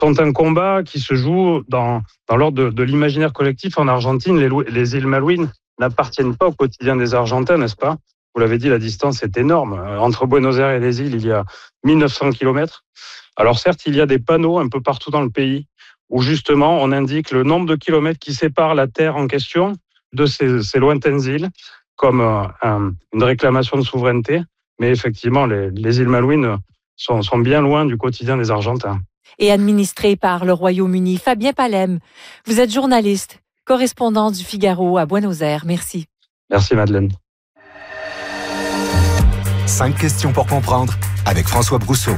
sont un combat qui se joue dans l'ordre de l'imaginaire collectif en Argentine. Les îles Malouines n'appartiennent pas au quotidien des Argentins, n'est-ce pas? Vous l'avez dit, la distance est énorme. Entre Buenos Aires et les îles, il y a 1900 kilomètres. Alors certes, il y a des panneaux un peu partout dans le pays où justement on indique le nombre de kilomètres qui séparent la terre en question de ces lointaines îles, comme une réclamation de souveraineté. Mais effectivement, les îles Malouines sont bien loin du quotidien des Argentins. Et administré par le Royaume-Uni. Fabien Palem, vous êtes journaliste, correspondant du Figaro à Buenos Aires. Merci. Merci Madeleine. 5 questions pour comprendre avec François Brousseau.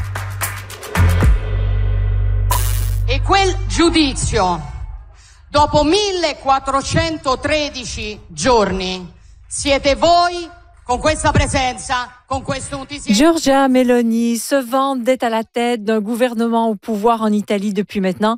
E quel giudizio, dopo 1413 giorni, siete voi con questa presenza, con questo noticiero. Giorgia Meloni se vante d'être à la tête d'un gouvernement au pouvoir en Italie depuis maintenant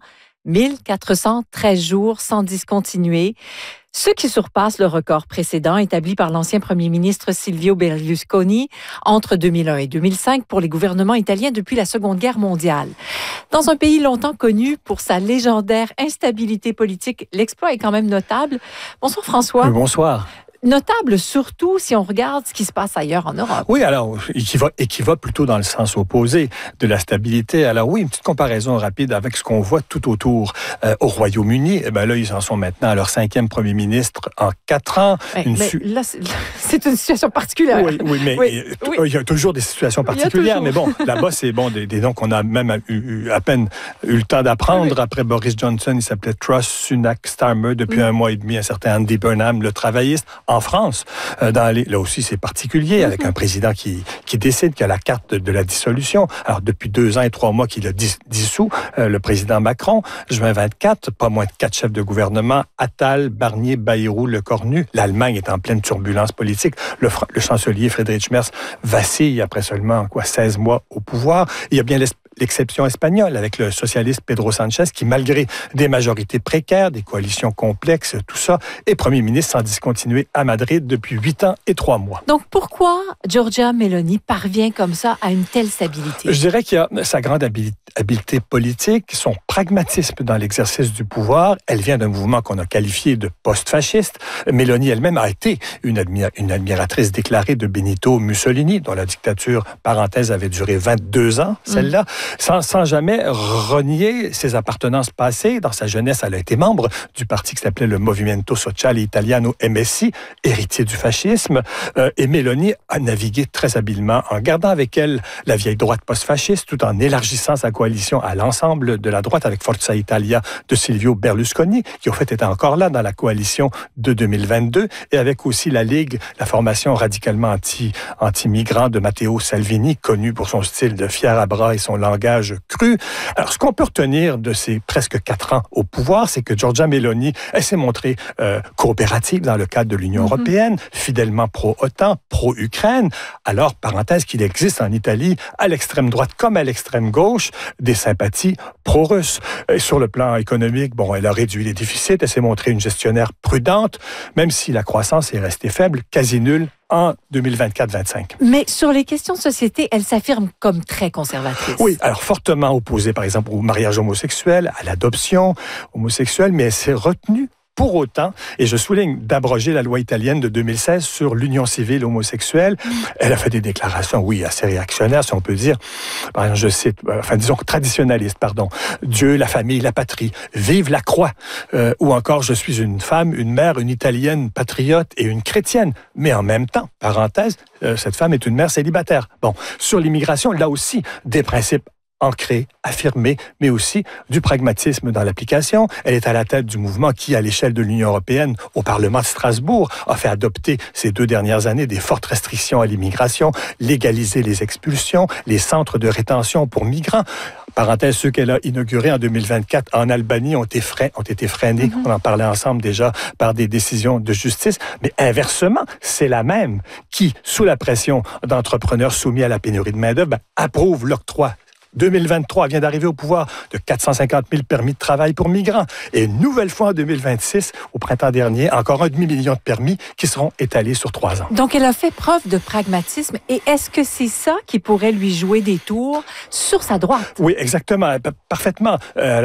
1413 jours sans discontinuer, ce qui surpasse le record précédent établi par l'ancien premier ministre Silvio Berlusconi entre 2001 et 2005 pour les gouvernements italiens depuis la Seconde Guerre mondiale. Dans un pays longtemps connu pour sa légendaire instabilité politique, l'exploit est quand même notable. Bonsoir François. Bonsoir. Notable surtout si on regarde ce qui se passe ailleurs en Europe. Oui, alors, qui va plutôt dans le sens opposé de la stabilité. Alors oui, une petite comparaison rapide avec ce qu'on voit tout autour. Au Royaume-Uni, là, ils en sont maintenant à leur 5e premier ministre en 4 ans. Là, c'est une situation particulière. Oui, mais il y a toujours des situations particulières. Mais bon, là-bas, c'est bon, des noms qu'on a même à peine eu le temps d'apprendre. Après Boris Johnson, il s'appelait Truss, Sunak, Starmer. Depuis un mois et demi, un certain Andy Burnham, le travailliste. En France, là aussi, c'est particulier, avec un président qui décide qu'il a la carte de la dissolution. Alors, depuis 2 ans et 3 mois qu'il a dissous, le président Macron, juin 24, pas moins de 4 chefs de gouvernement, Attal, Barnier, Bayrou, Lecornu. L'Allemagne est en pleine turbulence politique. Le chancelier Friedrich Merz vacille après seulement 16 mois au pouvoir. Il y a bien l'exception espagnole avec le socialiste Pedro Sanchez qui, malgré des majorités précaires, des coalitions complexes, tout ça, est premier ministre sans discontinuer à Madrid depuis 8 ans et 3 mois. Donc pourquoi Giorgia Meloni parvient comme ça à une telle stabilité? Je dirais qu'il y a sa grande habileté politique, son pragmatisme dans l'exercice du pouvoir. Elle vient d'un mouvement qu'on a qualifié de post-fasciste. Meloni elle-même a été une admiratrice déclarée de Benito Mussolini, dont la dictature, parenthèse, avait duré 22 ans, celle-là. Sans jamais renier ses appartenances passées. Dans sa jeunesse, elle a été membre du parti qui s'appelait le Movimento Sociale Italiano MSI, héritier du fascisme. Et Meloni a navigué très habilement en gardant avec elle la vieille droite post-fasciste, tout en élargissant sa coalition à l'ensemble de la droite avec Forza Italia de Silvio Berlusconi, qui au fait était encore là dans la coalition de 2022, et avec aussi la Ligue, la formation radicalement anti-migrant de Matteo Salvini, connu pour son style de fier à bras et son langage cru. Alors, ce qu'on peut retenir de ces presque 4 ans au pouvoir, c'est que Giorgia Meloni, elle s'est montrée coopérative dans le cadre de l'Union européenne, fidèlement pro-OTAN, pro-Ukraine. Alors, parenthèse, qu'il existe en Italie, à l'extrême droite comme à l'extrême gauche, des sympathies pro-russes. Et sur le plan économique, elle a réduit les déficits, elle s'est montrée une gestionnaire prudente, même si la croissance est restée faible, quasi nulle, en 2024-25. Mais sur les questions de société, elle s'affirme comme très conservatrice. Oui, alors fortement opposée, par exemple, au mariage homosexuel, à l'adoption homosexuelle, mais elle s'est retenue pour autant, et je souligne, d'abroger la loi italienne de 2016 sur l'union civile homosexuelle. Elle a fait des déclarations, oui, assez réactionnaires, si on peut dire. Par exemple, je cite, disons traditionnalistes, pardon. Dieu, la famille, la patrie, vive la croix. Ou encore, je suis une femme, une mère, une italienne patriote et une chrétienne. Mais en même temps, parenthèse, cette femme est une mère célibataire. Bon, sur l'immigration, là aussi, des principes ancrée, affirmée, mais aussi du pragmatisme dans l'application. Elle est à la tête du mouvement qui, à l'échelle de l'Union européenne, au Parlement de Strasbourg, a fait adopter ces 2 dernières années des fortes restrictions à l'immigration, légaliser les expulsions, les centres de rétention pour migrants. Parenthèse, ceux qu'elle a inaugurés en 2024 en Albanie ont été freinés, on en parlait ensemble déjà, par des décisions de justice. Mais inversement, c'est la même qui, sous la pression d'entrepreneurs soumis à la pénurie de main-d'œuvre, approuve l'octroi 2023, elle vient d'arriver au pouvoir de 450 000 permis de travail pour migrants. Et une nouvelle fois en 2026, au printemps dernier, encore 1 demi-million de permis qui seront étalés sur 3 ans. Donc, elle a fait preuve de pragmatisme. Et est-ce que c'est ça qui pourrait lui jouer des tours sur sa droite? Oui, exactement. Parfaitement.